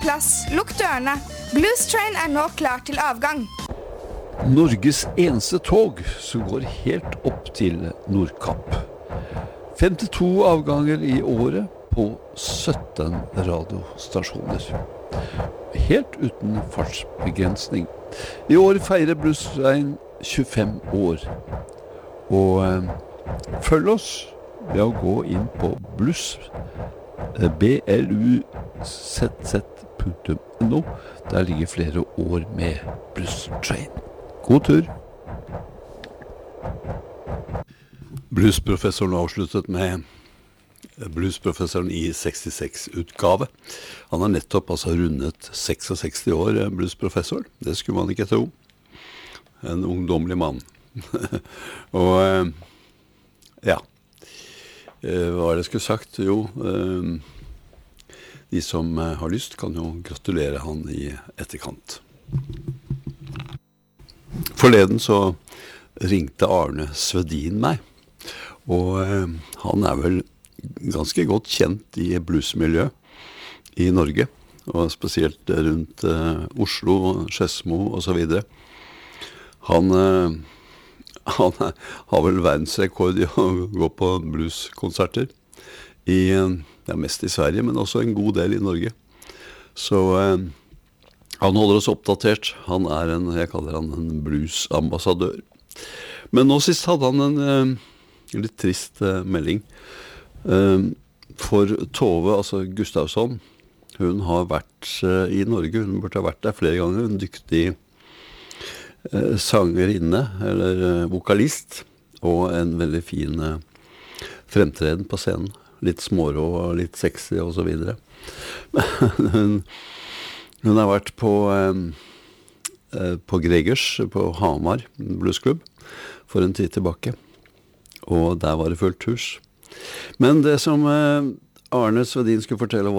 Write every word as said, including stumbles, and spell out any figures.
plass, lukk dørene. Blues Train er nå klar til avgang. Norges eneste tog som går helt opp til Nordkapp. femtito avganger i året på sytten radiostasjoner. Helt uten fartsbegrensning. I år feirer Blues Train tjuefem år. Og eh, følg oss ved å gå inn på blues, b l u z z punktum n o. Der ligger flere år med Blues Train. God tur! Bluesprofessoren avsluttet med bluesprofessoren i sekstiseks-utgave. Han har nettopp altså rundet sekstiseks år, bluesprofessor. Det skulle man ikke tro. En ungdomlig mann. Og ja, hva er det jeg skulle sagt? Jo, de som har lyst kan jo gratulere han i etterkant. Forleden så ringte Arne Svedin meg, og eh, han er vel ganske godt kjent i bluesmiljø i Norge, og spesielt rundt eh, Oslo, Skedsmo og så videre. Han, eh, han er, har vel verdensrekord i å gå på blueskonserter, i, ja, mest i Sverige, men også en god del i Norge. Så eh, han holder oss oppdatert. Han er en, jeg kaller han en bluesambassadør. Men nå sist hadde han en eh, litt trist eh, melding. Eh, for Tove, altså Gustavsson, hun har vært eh, i Norge. Hun burde ha vært der flere ganger. Hun er dyktig eh, sangerinne, eller eh, vokalist, og en veldig fin eh, fremtreden på scenen. Litt smårå og litt sexy og så videre. Men hun Hun har vært på, eh, på Gregers, på Hamar bluesklubb, for en tid tilbake. Og der var det fullt hus. Men det som eh, Arne Svedin skulle fortelle var